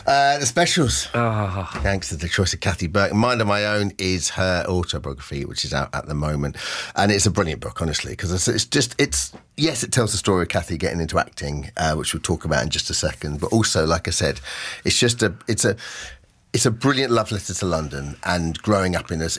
The specials. Oh. Thanks to the choice of Kathy Burke. Mind of My Own is her autobiography, which is out at the moment. And it's a brilliant book, honestly, because yes, it tells the story of Kathy getting into acting, which we'll talk about in just a second. But also, like I said, it's a brilliant love letter to London and growing up in a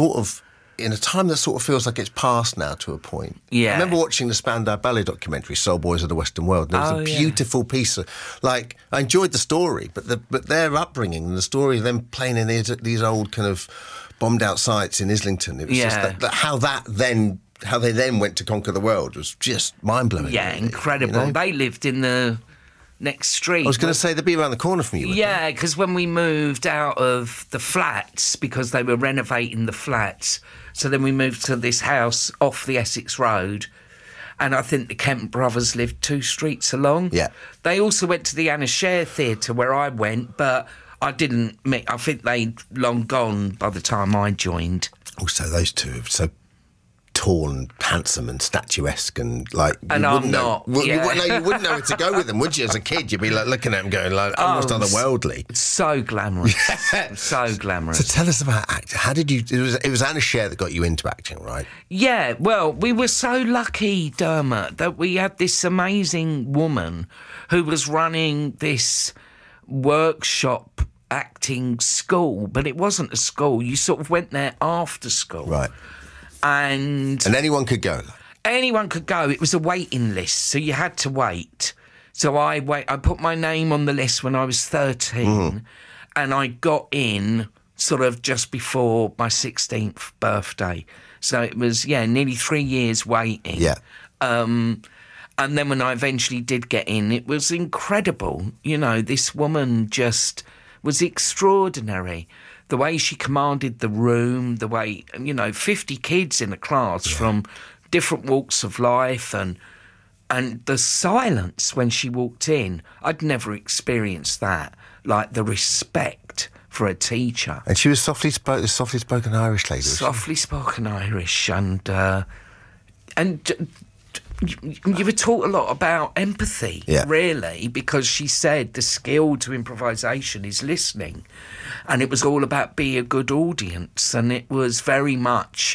time that sort of feels like it's past now to a point. Yeah. I remember watching the Spandau Ballet documentary, Soul Boys of the Western World, and it was a beautiful piece of, like, I enjoyed the story, but their upbringing and the story of them playing in these old kind of bombed out sites in Islington, it was just how they then went to conquer the world was just mind-blowing. Yeah, really, incredible. You know? They lived in the next street. I was going to say they'd be around the corner from you. Yeah, because when we moved out of the flats, because they were renovating the flats, so then we moved to this house off the Essex Road, and I think the Kemp brothers lived 2 streets along. Yeah. They also went to the Anna Scher Theatre where I went, but I didn't meet. I think they'd long gone by the time I joined. Also, those two are so tall and handsome and statuesque and like. And I'm not. You wouldn't know where to go with them, would you? As a kid, you'd be like looking at them, going like almost otherworldly. So glamorous, so glamorous. So tell us about acting. How did you? It was Anna Scher that got you into acting, right? Yeah. Well, we were so lucky, Dermot, that we had this amazing woman who was running this workshop acting school, but it wasn't a school. You sort of went there after school, right? And anyone could go. Anyone could go. It was a waiting list, so you had to wait. So I put my name on the list when I was 13, and I got in sort of just before my 16th birthday. So it was, nearly 3 years waiting. Yeah. And then when I eventually did get in, it was incredible. You know, this woman just was extraordinary. The way she commanded the room, the way, 50 kids in a class from different walks of life and the silence when she walked in. I'd never experienced that, like the respect for a teacher. And she was softly spoken Irish lady. Softly spoken Irish and you were taught a lot about empathy, really, because she said the skill to improvisation is listening. And it was all about be a good audience. And it was very much,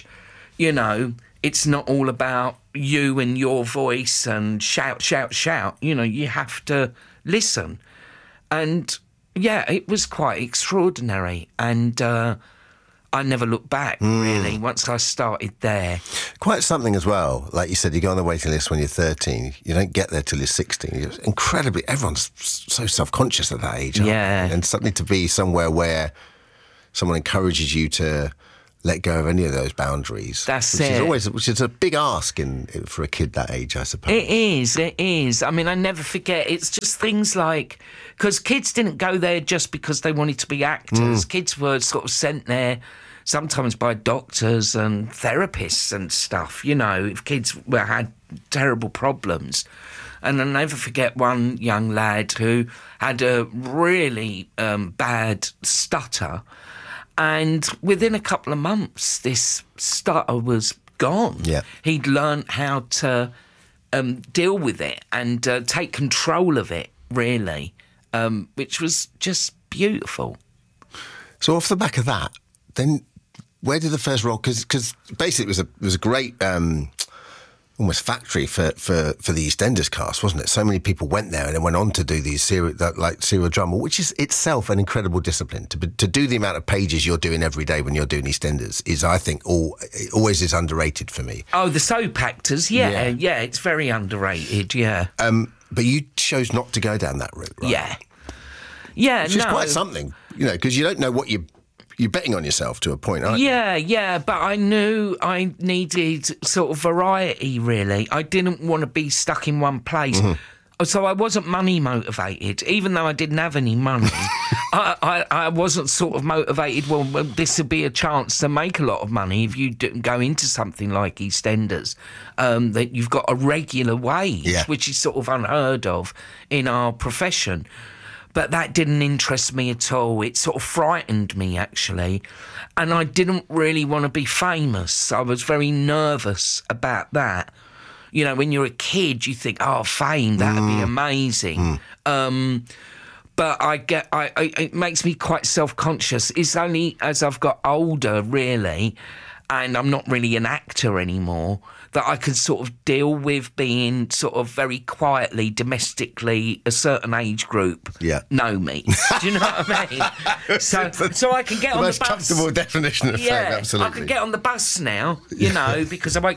it's not all about you and your voice and shout, shout, shout. You have to listen. And, it was quite extraordinary. And I never looked back, really, once I started there. Quite something as well. Like you said, you go on the waiting list when you're 13. You don't get there till you're 16. It's incredibly... Everyone's so self-conscious at that age. Yeah. And suddenly to be somewhere where someone encourages you to let go of any of those boundaries. That's it. Which is a big ask for a kid that age, I suppose. It is. I mean, I never forget. It's just things like... Because kids didn't go there just because they wanted to be actors. Kids were sort of sent there sometimes by doctors and therapists and stuff, if kids had terrible problems. And I'll never forget one young lad who had a really bad stutter. And within a couple of months, this stutter was gone. Yeah. He'd learned how to deal with it and take control of it, really, which was just beautiful. So off the back of that, then where did the first role... Because basically it was a great... almost factory for the EastEnders cast, wasn't it? So many people went there and then went on to do these serial drama, which is itself an incredible discipline. To do the amount of pages you're doing every day when you're doing EastEnders is, I think, always is underrated for me. Oh, the soap actors, yeah, it's very underrated, yeah. But you chose not to go down that route, right? Yeah, which is quite something, because you don't know what you're betting on yourself to a point, aren't you? Yeah, but I knew I needed sort of variety, really. I didn't want to be stuck in one place. So I wasn't money motivated, even though I didn't have any money. I wasn't sort of motivated, well, this would be a chance to make a lot of money if you go into something like EastEnders, that you've got a regular wage, which is sort of unheard of in our profession. But that didn't interest me at all. It sort of frightened me, actually. And I didn't really want to be famous. I was very nervous about that. When you're a kid, you think, fame, that'd be amazing. But it makes me quite self-conscious. It's only as I've got older, really, and I'm not really an actor anymore, that I can sort of deal with being sort of very quietly, domestically, a certain age group know me. Do you know what I mean? So I can get on the bus. The most comfortable definition of fame, absolutely. I can get on the bus now, you know, because I won't